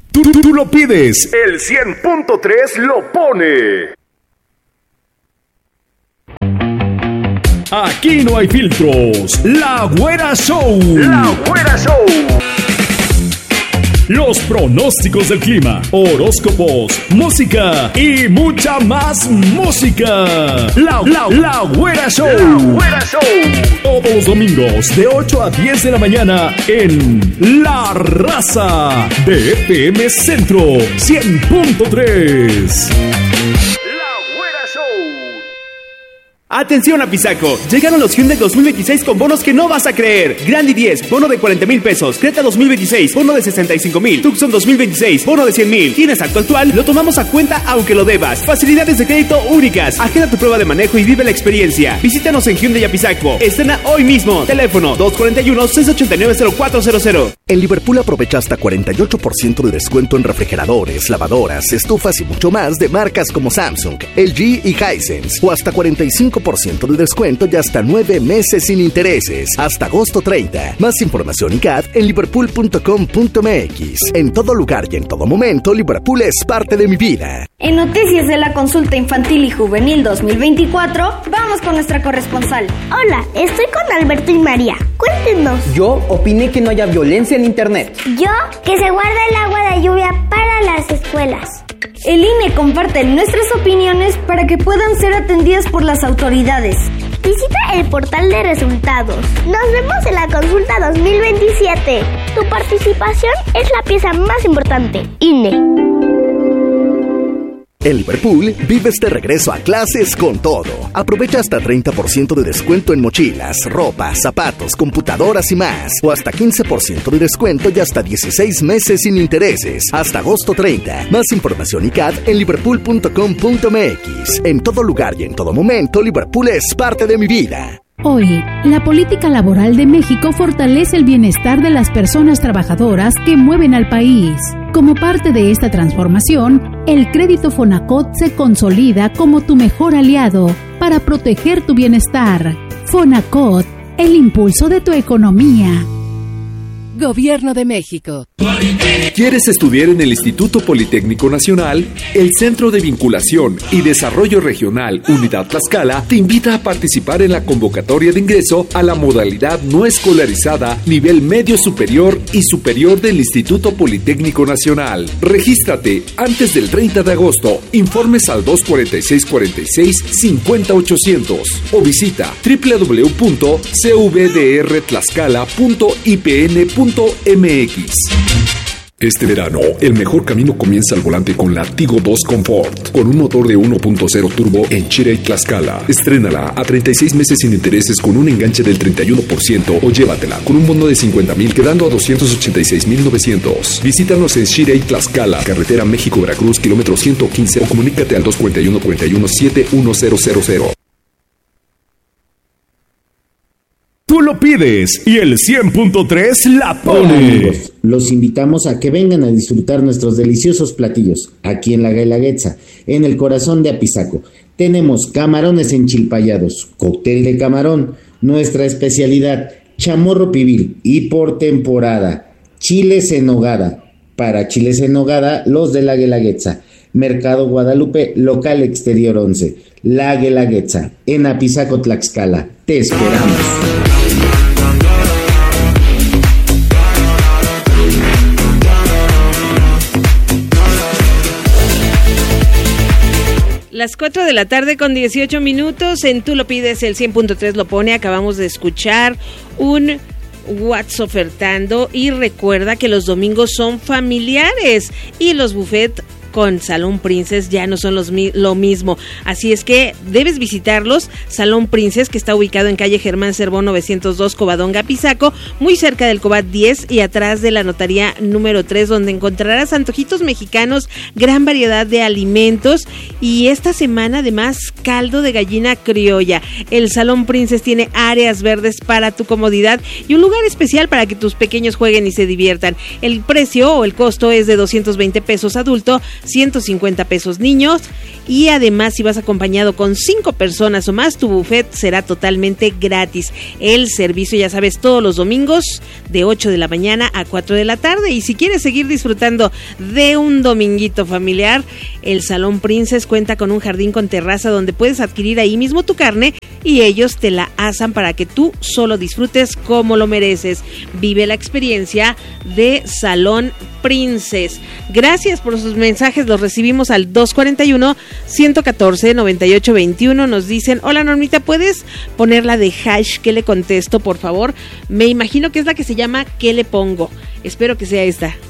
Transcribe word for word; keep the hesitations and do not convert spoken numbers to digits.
Tú, tú, tú lo pides, el cien punto tres lo pone. Aquí no hay filtros. La Güera Show. La Güera Show. Los pronósticos del clima, horóscopos, música y mucha más música. La, la, la Güera Show. La Güera Show. Todos los domingos de ocho a diez de la mañana en La Raza de F M Centro cien punto tres. Atención Apizaco, llegaron los Hyundai dos mil veintiséis con bonos que no vas a creer. Grandi diez, bono de cuarenta mil pesos. Creta dos mil veintiséis, bono de sesenta y cinco mil. Tucson dos mil veintiséis, bono de cien mil. ¿Tienes acto actual? Lo tomamos a cuenta aunque lo debas. Facilidades de crédito únicas. Agenda tu prueba de manejo y vive la experiencia. Visítanos en Hyundai Apizaco. Estrena hoy mismo. Teléfono dos cuatro uno, seis ocho nueve, cero cuatro cero cero. En Liverpool aprovecha hasta cuarenta y ocho por ciento de descuento en refrigeradores, lavadoras, estufas y mucho más de marcas como Samsung, L G y Hisense. O hasta cuarenta y cinco por ciento de descuento y hasta nueve meses sin intereses. Hasta agosto treinta. Más información y C A D en liverpool punto com punto m x. En todo lugar y en todo momento, Liverpool es parte de mi vida. En Noticias de la Consulta Infantil y Juvenil dos mil veinticuatro, vamos con nuestra corresponsal. Hola, estoy con Alberto y María. Cuéntenos. Yo opiné que no haya violencia en internet. Yo, que se guarda el agua de lluvia para las escuelas. El I N E comparte nuestras opiniones para que puedan ser atendidas por las autoridades. Visita el portal de resultados. Nos vemos en la consulta dos mil veintisiete. Tu participación es la pieza más importante. I N E. En Liverpool, vives de regreso a clases con todo. Aprovecha hasta treinta por ciento de descuento en mochilas, ropa, zapatos, computadoras y más. O hasta quince por ciento de descuento y hasta dieciséis meses sin intereses. Hasta agosto treinta. Más información y C A D en liverpool punto com punto m x. En todo lugar y en todo momento, Liverpool es parte de mi vida. Hoy, la política laboral de México fortalece el bienestar de las personas trabajadoras que mueven al país. Como parte de esta transformación, el crédito Fonacot se consolida como tu mejor aliado para proteger tu bienestar. Fonacot, el impulso de tu economía. Gobierno de México. ¿Quieres estudiar en el Instituto Politécnico Nacional? El Centro de Vinculación y Desarrollo Regional Unidad Tlaxcala te invita a participar en la convocatoria de ingreso a la modalidad no escolarizada nivel medio superior y superior del Instituto Politécnico Nacional. Regístrate antes del treinta de agosto. Informes al dos cuatro seis, cuatro seis, cinco cero ochocientos o visita doble u doble u doble u punto c v d r tlaxcala punto i p n punto m x. Este verano, el mejor camino comienza al volante con la Tigo dos Comfort, con un motor de uno punto cero turbo en Chile y Tlaxcala. Estrénala a treinta y seis meses sin intereses con un enganche del treinta y uno por ciento o llévatela con un bono de cincuenta mil quedando a doscientos ochenta y seis mil novecientos. Visítanos en Chile y Tlaxcala, carretera México-Veracruz, kilómetro ciento quince o comunícate al dos cuatro uno, cuatro uno, siete uno cero cero cero. Tú lo pides y el cien punto tres la pone. Hola amigos, los invitamos a que vengan a disfrutar nuestros deliciosos platillos aquí en la Guelaguetza, en el corazón de Apizaco. Tenemos camarones enchilpayados, cóctel de camarón, nuestra especialidad, chamorro pibil y por temporada, chiles en nogada. Para chiles en nogada, los de la Guelaguetza. Mercado Guadalupe, local exterior once. La Guelaguetza, en Apizaco, Tlaxcala. Te esperamos. Las cuatro de la tarde con dieciocho minutos, en Tú lo pides, el cien punto tres lo pone. Acabamos de escuchar un What's ofertando y recuerda que los domingos son familiares y los buffet con Salón Princess ya no son los mi- lo mismo, así es que debes visitarlos. Salón Princess, que está ubicado en calle Germán Cervón novecientos dos, Covadonga, Apizaco, muy cerca del Cobat diez y atrás de la notaría número tres, donde encontrarás antojitos mexicanos, gran variedad de alimentos y esta semana además caldo de gallina criolla. El Salón Princess tiene áreas verdes para tu comodidad y un lugar especial para que tus pequeños jueguen y se diviertan. El precio o el costo es de doscientos veinte pesos adulto, ciento cincuenta pesos niños. Y además, si vas acompañado con cinco personas o más, tu buffet será totalmente gratis. El servicio, ya sabes, todos los domingos de ocho de la mañana a cuatro de la tarde. Y si quieres seguir disfrutando de un dominguito familiar, el Salón Princes cuenta con un jardín con terraza donde puedes adquirir ahí mismo tu carne y ellos te la asan para que tú solo disfrutes como lo mereces. Vive la experiencia de Salón Princes. Gracias por sus mensajes, los recibimos al dos cuarenta y uno, ciento catorce, noventa y ocho veintiuno. Nos dicen, hola Normita, ¿puedes poner la de hash? ¿Qué le contesto, por favor? Me imagino que es la que se llama ¿qué le pongo? Espero que sea esta.